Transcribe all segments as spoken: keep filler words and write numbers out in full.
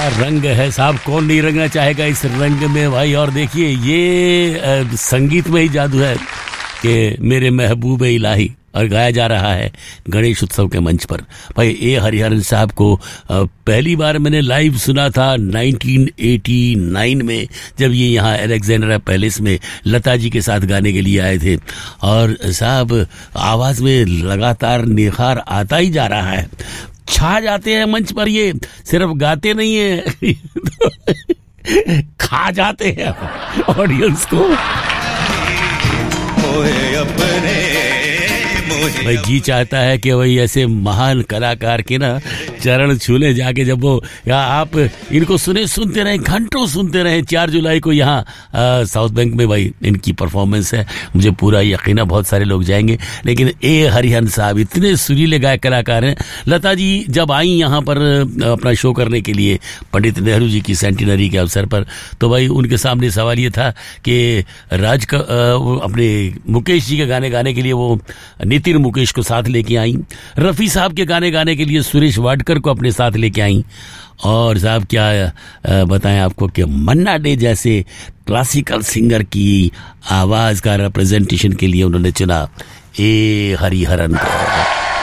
रंग है साहब, कौन नहीं रंगना चाहेगा इस रंग में भाई। और देखिए ये आ, संगीत में ही जादू है कि मेरे महबूब इलाही, और गाया जा रहा है गणेश उत्सव के मंच पर। भाई ए हरिहरन साहब को आ, पहली बार मैंने लाइव सुना था नाइनटीन एटी नाइन में, जब ये यहाँ अलेक्जेंड्रा पैलेस में लता जी के साथ गाने के लिए आए थे। और साहब आवाज में लगातार निखार आता ही जा रहा है, छा जाते हैं मंच पर। ये सिर्फ गाते नहीं है खा जाते हैं ऑडियंस को। भाई जी चाहता है कि वही ऐसे महान कलाकार के ना चरण छूले जाके, जब वो या आप इनको सुने सुनते रहे, घंटों सुनते रहे। चार जुलाई को यहाँ साउथ बैंक में भाई इनकी परफॉर्मेंस है, मुझे पूरा यकीन है बहुत सारे लोग जाएंगे। लेकिन ए हरिहरन साहब इतने सुरीले गायक कलाकार हैं। लता जी जब आई यहाँ पर अपना शो करने के लिए पंडित नेहरू जी की सेंटिनरी के अवसर पर, तो भाई उनके सामने सवाल ये था कि राज का अपने मुकेश जी के गाने गाने के लिए वो नितिन मुकेश को साथ लेके आई, रफी साहब के गाने गाने के लिए सुरेश वाडकर को अपने साथ लेके आई, और साहब क्या बताएं आपको कि मन्ना डे जैसे क्लासिकल सिंगर की आवाज का रिप्रेजेंटेशन के लिए उन्होंने चुना ए हरिहरन को।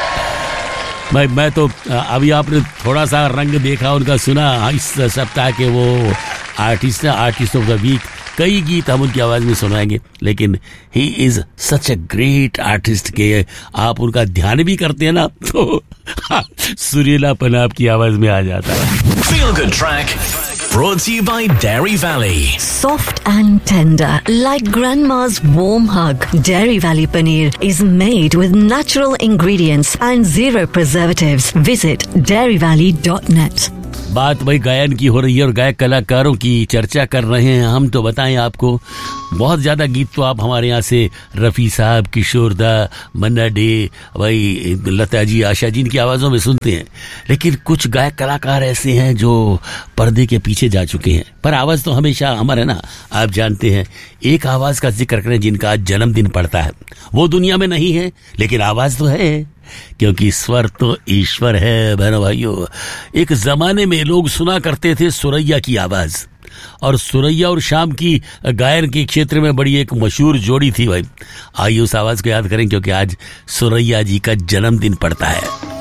भाई मैं तो अभी आपने थोड़ा सा रंग देखा उनका, सुना इस सप्ताह के वो artist artist of the week, कई गीत हम उनकी आवाज में सुनाएंगे। लेकिन he is such a great artist के आप उनका ध्यान भी करते हैं ना तो सुरीलापन आपकी आवाज में आ जाता है। Feel Good Track brought to you by Dairy Valley. Soft and tender, like grandma's warm hug. Dairy Valley paneer is made with natural ingredients and zero preservatives. Visit dairy valley dot net. बात भाई गायन की हो रही है और गायक कलाकारों की चर्चा कर रहे हैं हम, तो बताएं आपको बहुत ज्यादा गीत तो आप हमारे यहाँ से रफी साहब, किशोर दा, मन्ना डे, भाई लता जी, आशा जी इनकी आवाजों में सुनते हैं। लेकिन कुछ गायक कलाकार ऐसे हैं जो पर्दे के पीछे जा चुके हैं, पर आवाज तो हमेशा अमर है ना। आप जानते हैं एक आवाज का जिक्र करें जिनका आज जन्मदिन पड़ता है, वो दुनिया में नहीं है लेकिन आवाज तो है, क्योंकि स्वर तो ईश्वर है बहनों भाइयों। एक जमाने में लोग सुना करते थे सुरैया की आवाज, और सुरैया और शाम की गायन के क्षेत्र में बड़ी एक मशहूर जोड़ी थी भाई। आइए उस आवाज को याद करें, क्योंकि आज सुरैया जी का जन्मदिन पड़ता है।